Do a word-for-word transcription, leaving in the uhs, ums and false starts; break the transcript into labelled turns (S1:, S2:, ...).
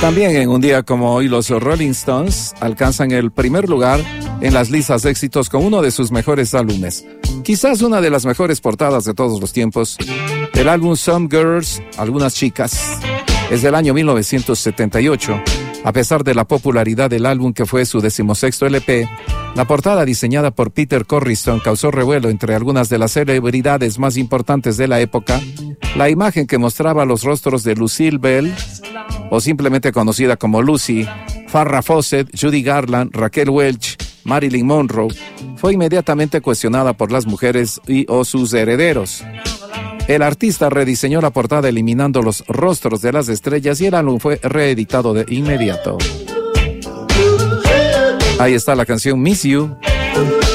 S1: También en un día como hoy, los Rolling Stones alcanzan el primer lugar en las listas de éxitos con uno de sus mejores álbumes. Quizás una de las mejores portadas de todos los tiempos. El álbum Some Girls, Algunas Chicas, es del año mil novecientos setenta y ocho. A pesar de la popularidad del álbum, que fue su decimosexto L P, la portada diseñada por Peter Corriston causó revuelo entre algunas de las celebridades más importantes de la época. La imagen que mostraba los rostros de Lucille Bell, o simplemente conocida como Lucy, Farrah Fawcett, Judy Garland, Raquel Welch, Marilyn Monroe, fue inmediatamente cuestionada por las mujeres y o sus herederos. El artista rediseñó la portada eliminando los rostros de las estrellas y el álbum fue reeditado de inmediato. Ahí está la canción Miss You.